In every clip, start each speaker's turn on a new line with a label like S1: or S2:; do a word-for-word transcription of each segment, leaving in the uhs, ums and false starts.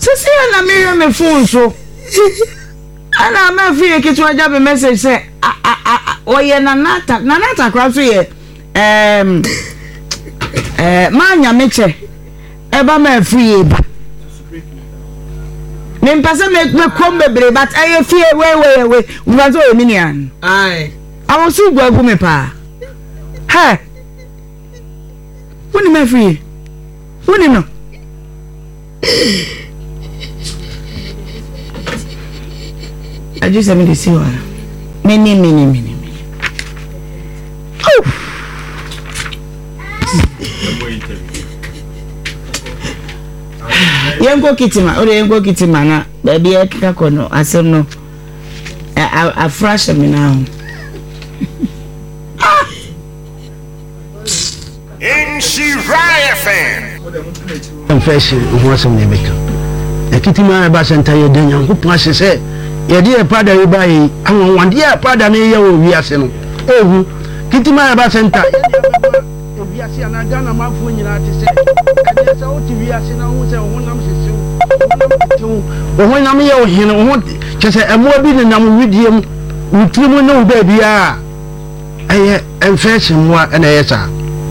S1: Sisi na me me phone so. Ana ma fi ekitu aja be message say oye nanata nanata kwa so ye em eh manya meche eba ma free ba me mpase me me kom bebre but aye fie we we we mwazo e minian ai awon su gwa gu me pa ha woni me free woni no I just have to see one. Many, many, many, many. Oh! Yango kitima, ore yango kitima na baby akika kono asem no. A a fresh me now.
S2: In she Raya fan.
S3: Confession, what's on the maker. A kitima ba senta ye den yango pwase se. Yedi e pada yi bayi awon wande e pada ne ye wo wiase no ehu kitima ya ba center e wiase ana Ghana mafo nyina te se ade se o ti wiase na ho se ho nam sese o ho nam ye o hene ho che se emo bi ne nam widiem wutirimu ne wo ba bia eye infection wa na ye sa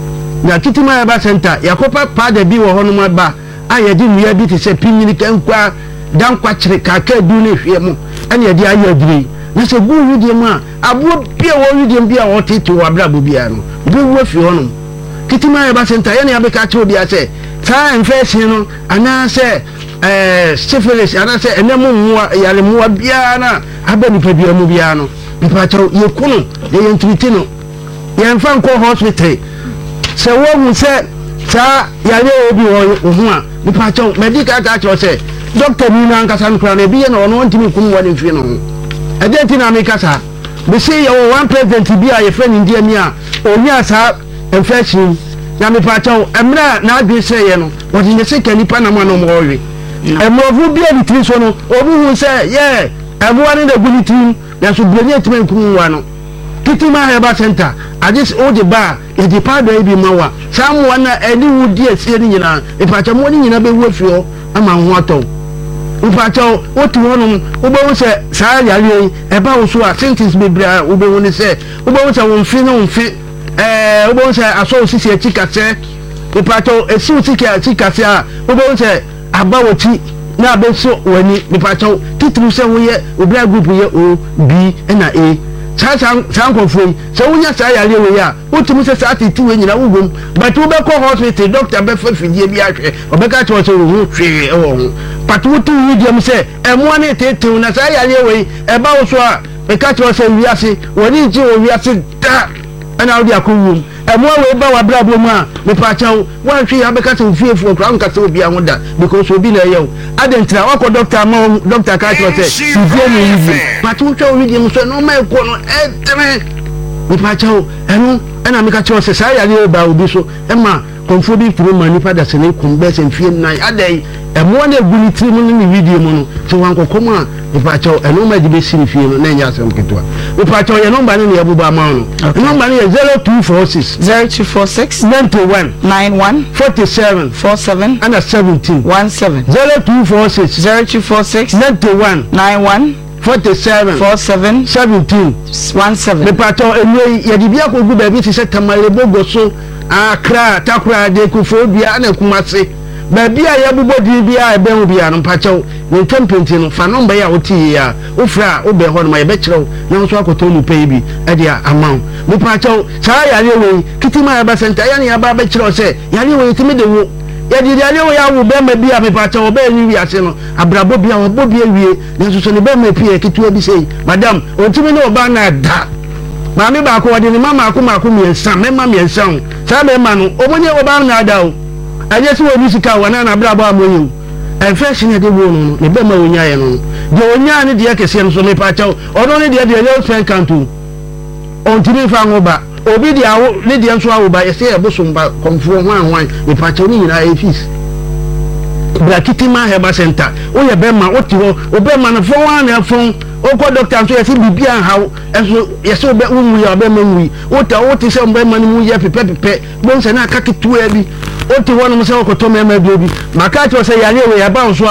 S3: na kitima ya ba center yakopa pada bi wo ho no ba ayedi nuya bi te se pinni kankwa dan kwachire kaka du ne hwe mu ene ye dia ayadiri na se gu widie mu a abo bia wo widie bia wo tete wo abrabo bia no bi wo fi hono kitima ya ba center ye ne abeka che obi ase ta infection no ana se eh syphilis ana se enemu muwa yale muwa bia na abani pa bia mu bia no mpa che ye kunu ye yentriti no ye mfa nko hospital se wo hu se ta yale obi wo hu a mpa che medical ka che se doctor ni na nkasa nkra na biye na ono ntimi kunu wani mfie no agenti na mekasa be say your one president bi a ye friend India mi a onya sa infection na me pa chaw emra na adwe say ye no wodi ne seka nipa na mo no mo we emrovu bi a bitri so no obu hu say ye emwa ne da guniti na so brenya timi kunu wa no kitima heba center adis o de ba e de pa do bi mawa sam wana eni wudi asie ni nyina e pa chaw mo ni nyina be wo fio ama ho ato upacho otu honum ubewu se saa yale eba wo so a sentence bebra ubewu ne se ubewu se won fi no won fi eh ubewu se aso osisi achika se upacho esi osiki achika se a ubewu se aba woti na abeso wani upacho titru se wo ye obra group ye o b na a cha cha sankofu se wonya saa yale we ya otumu se saa titi we nyina wugom but ube ko hospital doctor be fa fidie bi ahwe obeka cho se wo hwe e wo ho patutu widiam se emo ne tetew na saa yale we e ba wo so a be ka cho se wiase woni ji wo wiase da ana odi akonwum emo we ba wa brabo mu a me pa chaw wan hwe ya be ka se fiefo kra nka se obi ahoda because obi na yew adentra wako doctor ma doctor ka cho se fidie ni widiam patutu widiam so no ma ko no etre me pa chaw eno ana me ka cho se saa yale ba obi so ema konfo bi turu mani pada se ne kumbe se mfie nan adai emo na eguni tiri mu ni video mu no so wan kokomo a ipa cho eno ma dibe siri fie no na nya asem ketwa ipa cho ye number ne ye buba ma no number ne zero two four six
S1: zero two four six
S3: nine one
S1: nine one
S3: four seven
S1: four seven
S3: and seventeen
S1: one seven
S3: zero two four six
S1: zero two four six
S3: nine one
S1: nine one
S3: four seven
S1: four seven
S3: seventeen
S1: one seven
S3: ipa cho eno ye dibia ko gu ba bi ti se tamale bogo so akra takra de kufo bia na kumase ba bia ya bubo di bia e ben bia no pachew ne tempenti no fa number ya oti ya ofra obe ho no ma ye be kirew na so akoto lu pay bi e dia amount me pachew sa ya le we kitima ya ba center ya ne ya ba be kirew se ya le we timi de wo ya di ya le we ya wo be ma bia me pachew be ni wi ase no abrabo bia wo bo bia wie na so so ne be ma pie kitua bi sei madam o timi no ba na da mami ba ko wadi ni mama ko ma ko mi ensan me ma mi ensan sa be ma no omonye oba na da o aje si woni sika wana na bra ba amoyi e fresh ne de wo no ne be ma wonya ye no de wonya ne de kese no so me pa chaw odo ne de de le fen kantu on tiri fa ngo ba obi de awo ne de nso awo ba ye se e bosom ba konfo ho anwan me pa chaw ni nyina e fees brakitima heba center o ye be ma o ti ho o be ma no fo wan na fon o ko doctor so ye si bibia hawo enso ye so be wu ya be ma wu o ta o ti se be ma mu ye pepe pepe bon se na ka kitu e bi o ti wonu se o ko to me ma bi obi maka cho se ya le we ya ba nso